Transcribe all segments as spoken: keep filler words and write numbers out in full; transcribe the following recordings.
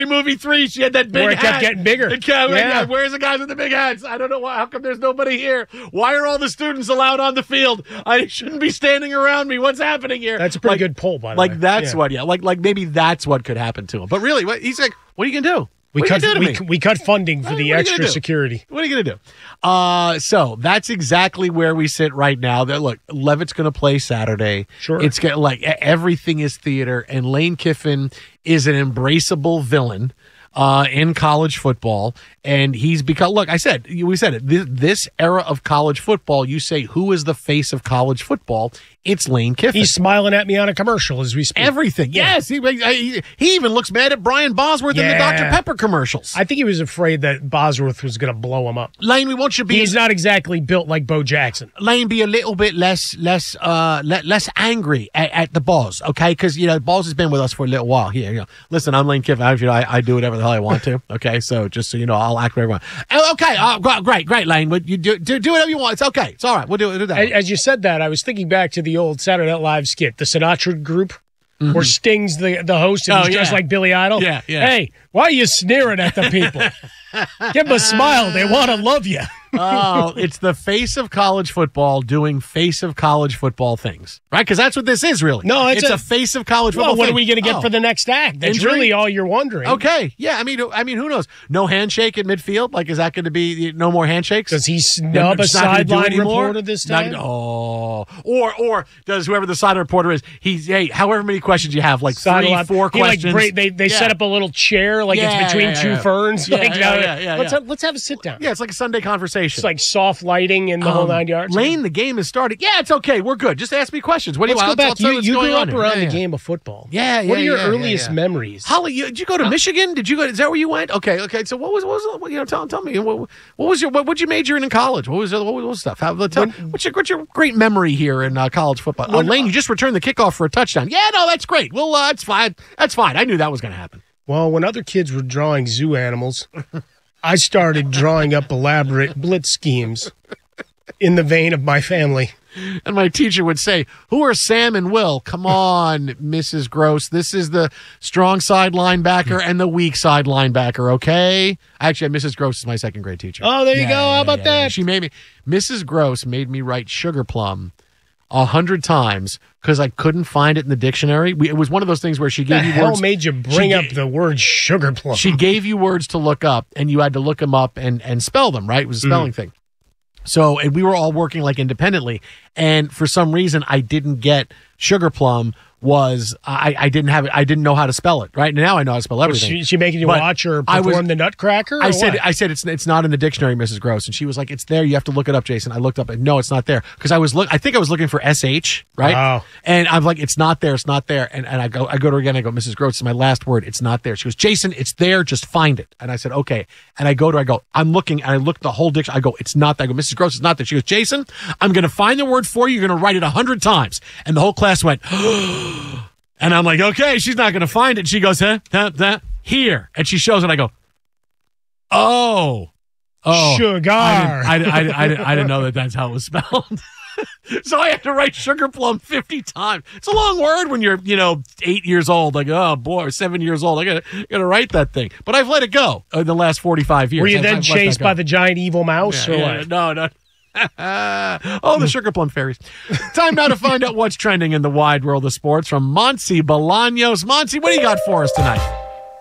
Movie three, she had that big Where it hat. kept getting bigger. It kept, Yeah. Where's the guys with the big hats? I don't know why. How come there's nobody here? Why are all the students allowed on the field? I shouldn't be standing around me. What's happening here? That's a pretty like, good poll, by the like way. Like that's yeah. what, yeah. Like like maybe that's what could happen to him. But really, what, he's like, what are you gonna do? We what cut, are you gonna we, do to me? we cut funding for What the are you gonna extra do? security. What are you going to do? Uh, so that's exactly where we sit right now. That look, Levitt's going to play Saturday. Sure. It's get, like everything is theater, and Lane Kiffin is an embraceable villain uh, in college football. And he's become, look, I said, we said it, this, this era of college football, you say, who is the face of college football? It's Lane Kiffin. He's smiling at me on a commercial as we speak. Everything. Yeah. Yes. He, he, he even looks mad at Brian Bosworth in the Yeah. Doctor Pepper commercials. I think he was afraid that Bosworth was going to blow him up. Lane, we want you to be. He's not exactly built like Bo Jackson. Lane, be a little bit less, less, uh, le- less angry at, at the Boz, okay? Because you know, Boz has been with us for a little while. Here, you know, listen, I'm Lane Kiffin. I, you know, I, I do whatever the hell I want to. Okay, so just so you know, I'll act whatever I want. Oh, okay, uh, great, great, Lane. But you do, do do whatever you want. It's okay. It's all right. We'll do, we'll do that. As, as you said that, I was thinking back to the old Saturday Night Live skit, the Sinatra Group, mm-hmm. where Sting's the the host and Oh, he's dressed yeah. like Billy Idol. Yeah, yeah. Hey, why are you sneering at the people? Give them a smile. They want to love you. Oh, it's the face of college football doing face of college football things, right? Because that's what this is, really. No, it's it's a, a- face of college football. Well, what thing. are we going to get Oh. for the next act? That's Injury? really all you're wondering. Okay, yeah. I mean, I mean, who knows? No handshake in midfield. Like, is that going to be no more handshakes? Does he snub a It's not gonna do sideline anymore? reporter this Not time? gonna- oh, or or does whoever the sideline reporter is? He's hey, however many questions you have, like Sideline- three, four he, like, questions. break- they they Yeah. set up a little chair like Yeah, it's between yeah, yeah, two yeah. ferns. Yeah, like, yeah, now, yeah, yeah, let's yeah. have let's have a sit down. Yeah, it's like a Sunday conversation. It's like soft lighting and the whole Um, nine yards. Lane, the game has started. Yeah, it's okay. We're good. Just ask me questions. What do Let's you go want? back. I'll tell You, what's you going grew on up here. around Yeah, the yeah. game of football. Yeah, yeah. What are your yeah, yeah, earliest yeah. memories? Holly, you, did you go to Michigan? Did you go? Is that where you went? Okay, okay. So what was what was what, you know? Tell tell me what, what was your what would you major in in college? What was what was, what was stuff? How, tell, When- what's your what's your great memory here in uh, college football? Uh, When- Lane, you just returned the kickoff for a touchdown. Yeah, no, that's great. Well, uh, that's fine. That's fine. I knew that was going to happen. Well, when other kids were drawing zoo animals, I started drawing up elaborate blitz schemes in the vein of my family. And my teacher would say, who are Sam and Will? Come on, Missus Gross. This is the strong side linebacker and the weak side linebacker, okay? Actually, Missus Gross is my second grade teacher. Oh, there you Yeah, go. yeah, How about yeah, yeah. that? She made me, Missus Gross made me write Sugar Plum a hundred times because I couldn't find it in the dictionary. We, it was one of those things where she The gave you hell words. made you bring she up ga- the word sugar plum? She gave you words to look up, and you had to look them up and, and spell them, right? It was a spelling thing. So, and we were all working like independently. And for some reason, I didn't get Sugar Plum was, I, I didn't have it. I didn't know how to spell it, right? Now I know how to spell Was everything. she, she making you But watch her I perform was- the Nutcracker? or I said, what? I said it's it's not in the dictionary, Missus Gross, and she was like, "It's there. You have to look it up, Jason." I looked up, and no, it's not there because I was look. I think I was looking for S H, right? Oh. And I'm like, "It's not there. It's not there." And and I go, I go to her again. I go, "Missus Gross, it's my last word. It's not there." She goes, "Jason, it's there. Just find it." And I said, "Okay." And I go to, her, I go, "I'm looking," and I look the whole dictionary. I go, "It's not there." I go, "Missus Gross, it's not there." She goes, "Jason, I'm going to find the word for you. You're going to write it a hundred times." And the whole class went. And I'm like, okay, she's not going to find it. She goes, huh, huh, huh, here. And she shows it. I go, oh. Oh. Sugar. I didn't, I, I, I, I, I didn't know that that's how it was spelled. So I had to write Sugar Plum fifty times. It's a long word when you're, you know, eight years old. Like, oh, boy, or seven years old. I got to write that thing. But I've let it go in the last forty-five years. Were you I've- then I've let that chased go. by the giant evil mouse Yeah, or yeah, what? No, no. Oh, the Sugar Plum fairies. Time now to find out what's trending in the wide world of sports from Monty Bolaños. Monty, what do you got for us tonight?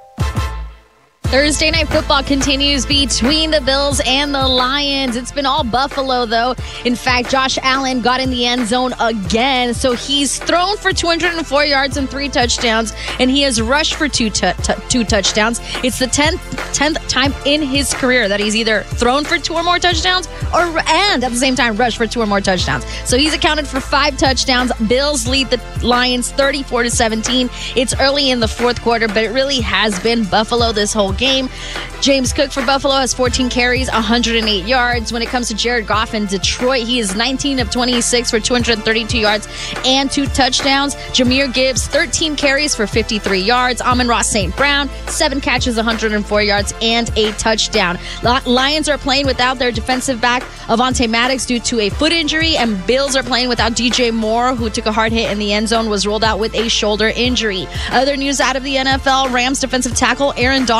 Thursday Night Football continues between the Bills and the Lions. It's been all Buffalo, though. In fact, Josh Allen got in the end zone again. So he's thrown for two hundred four yards and three touchdowns, and he has rushed for two, t- t- two touchdowns. It's the tenth, tenth time in his career that he's either thrown for two or more touchdowns or and at the same time rushed for two or more touchdowns. So he's accounted for five touchdowns. Bills lead the Lions thirty-four to seventeen. It's early in the fourth quarter, but it really has been Buffalo this whole game. James Cook for Buffalo has fourteen carries, one hundred eight yards. When it comes to Jared Goff in Detroit, he is nineteen of twenty-six for two hundred thirty-two yards and two touchdowns. Jahmyr Gibbs, thirteen carries for fifty-three yards. Amon-Ra Saint Brown, seven catches, one hundred four yards, and a touchdown. Lions are playing without their defensive back, Avonte Maddox, due to a foot injury, and Bills are playing without D J Moore, who took a hard hit in the end zone, was ruled out with a shoulder injury. Other news out of the N F L, Rams defensive tackle Aaron Donald